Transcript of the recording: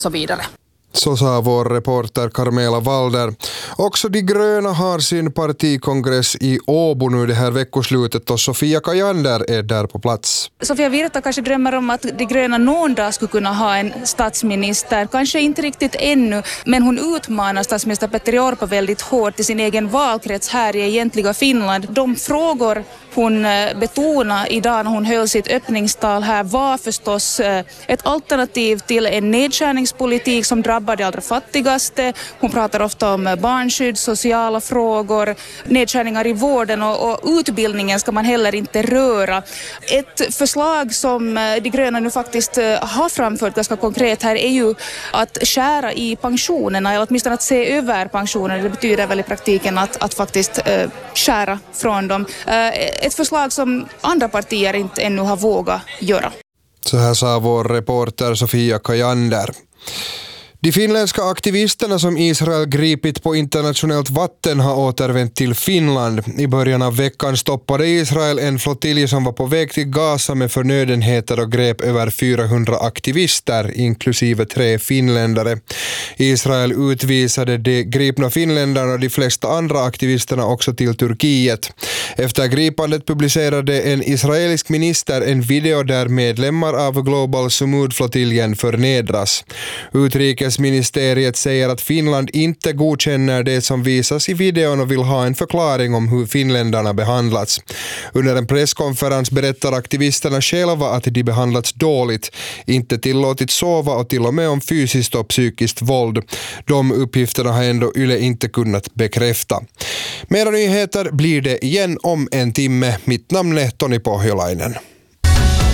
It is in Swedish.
så vidare. Så sa vår reporter Carmela Walder. Också de gröna har sin partikongress i Åbo nu det här veckoslutet och Sofia Kajander är där på plats. Sofia Virta kanske drömmer om att de gröna någon dag skulle kunna ha en statsminister. Kanske inte riktigt ännu, men hon utmanar statsminister Petteri Orpo väldigt hårt i sin egen valkrets här i egentliga Finland. De frågor hon betonade idag när hon höll sitt öppningstal här var förstås ett alternativ till en nedskärningspolitik som drabbar de allra fattigaste. Hon pratar ofta om barnskydd, sociala frågor, nedskärningar i vården och utbildningen ska man heller inte röra. Ett förslag som de gröna nu faktiskt har framfört ganska konkret här är ju att skära i pensionerna eller åtminstone att se över pensionerna. Det betyder väl i praktiken att faktiskt skära från dem. Ett förslag som andra partier inte ännu har vågat göra. Så här sa vår reporter Sofia Kajander. De finländska aktivisterna som Israel gripit på internationellt vatten har återvänt till Finland. I början av veckan stoppade Israel en flottilj som var på väg till Gaza med förnödenheter och grep över 400 aktivister, inklusive 3 finländare. Israel utvisade de gripna finländarna och de flesta andra aktivisterna också till Turkiet. Efter gripandet publicerade en israelisk minister en video där medlemmar av Global Sumud-flottiljen förnedras. Utrikesministeriet säger att Finland inte godkänner det som visas i videon och vill ha en förklaring om hur finländarna behandlats. Under en presskonferens berättar aktivisterna själva att de behandlats dåligt, inte tillåtit sova och till och med om fysiskt och psykiskt våld. De uppgifterna har ändå Yle inte kunnat bekräfta. Mera nyheter blir det igen om en timme. Mitt namn är Toni Pohjolainen.